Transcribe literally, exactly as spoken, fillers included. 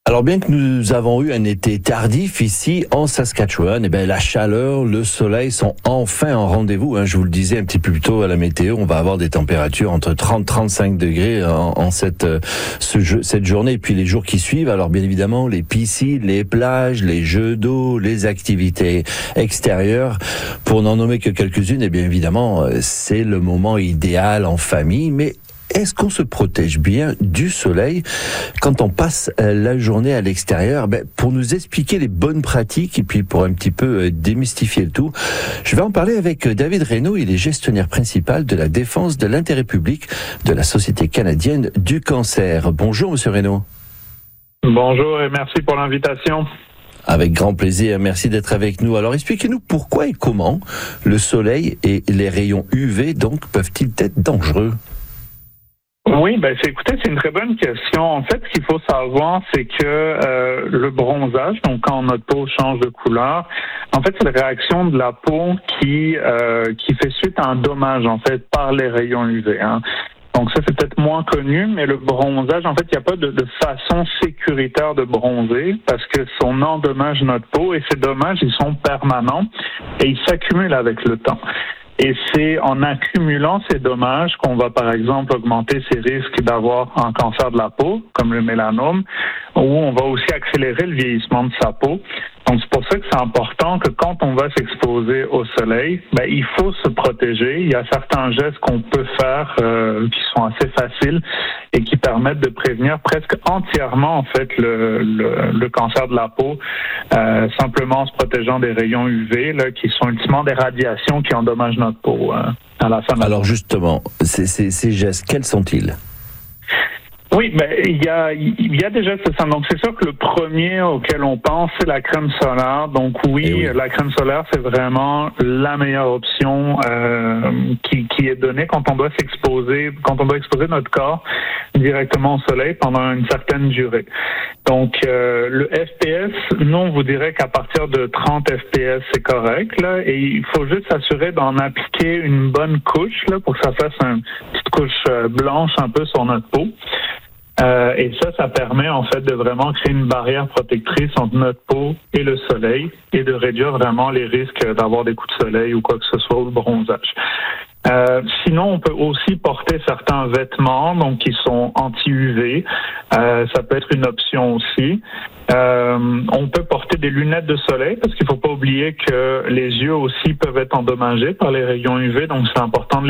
Alors bien que nous avons eu un été tardif ici en Saskatchewan, eh bien la chaleur, le soleil sont enfin en rendez-vous. Hein. Je vous le disais un petit peu plus tôt à la météo, on va avoir des températures entre trente et trente-cinq degrés en, en cette, ce, cette journée et puis les jours qui suivent. Alors bien évidemment, les piscines, les plages, les jeux d'eau, les activités extérieures, pour n'en nommer que quelques-unes, eh bien évidemment, c'est le moment idéal en famille. Mais est-ce qu'on se protège bien du soleil quand on passe la journée à l'extérieur? Ben, pour nous expliquer les bonnes pratiques et puis pour un petit peu démystifier le tout, je vais en parler avec David Reynaud. Il est gestionnaire principal de la défense de l'intérêt public de la Société canadienne du cancer. Bonjour Monsieur Reynaud. Bonjour et merci pour l'invitation. Avec grand plaisir, merci d'être avec nous. Alors expliquez-nous pourquoi et comment le soleil et les rayons U V donc peuvent-ils être dangereux? Oui, ben c'est, écoutez, c'est une très bonne question. En fait, ce qu'il faut savoir, c'est que euh, le bronzage, donc quand notre peau change de couleur, en fait, c'est la réaction de la peau qui euh, qui fait suite à un dommage, en fait, par les rayons U V. Hein. Donc ça, c'est peut-être moins connu, mais le bronzage, en fait, il n'y a pas de, de façon sécuritaire de bronzer parce que on endommage notre peau et ces dommages, ils sont permanents et ils s'accumulent avec le temps. Et c'est en accumulant ces dommages qu'on va, par exemple, augmenter ses risques d'avoir un cancer de la peau, comme le mélanome, ou on va aussi accélérer le vieillissement de sa peau. Donc, c'est pour ça que c'est important que quand on va s'exposer au soleil, ben, il faut se protéger. Il y a certains gestes qu'on peut faire euh, qui sont assez faciles et qui permettent de prévenir presque entièrement, en fait, le, le, le cancer de la peau, euh, simplement en se protégeant des rayons U V, là, qui sont ultimement des radiations qui endommagent notre peau euh, à la fin de la Alors, justement, ces, ces, ces gestes, quels sont-ils? Oui, ben il y a il y a déjà ça. Donc c'est sûr que le premier auquel on pense c'est la crème solaire. Donc oui, oui. la crème solaire c'est vraiment la meilleure option euh, qui qui est donnée quand on doit s'exposer, quand on doit exposer notre corps directement au soleil pendant une certaine durée. Donc euh, le F P S, nous on vous dirait qu'à partir de trente F P S c'est correct là, et il faut juste s'assurer d'en appliquer une bonne couche là pour que ça fasse une petite couche blanche un peu sur notre peau. Euh, et ça, ça permet en fait de vraiment créer une barrière protectrice entre notre peau et le soleil et de réduire vraiment les risques d'avoir des coups de soleil ou quoi que ce soit ou le bronzage. Euh, sinon, on peut aussi porter certains vêtements donc qui sont anti-U V. Euh, ça peut être une option aussi. Euh, on peut porter des lunettes de soleil parce qu'il ne faut pas oublier que les yeux aussi peuvent être endommagés par les rayons U V, donc c'est important de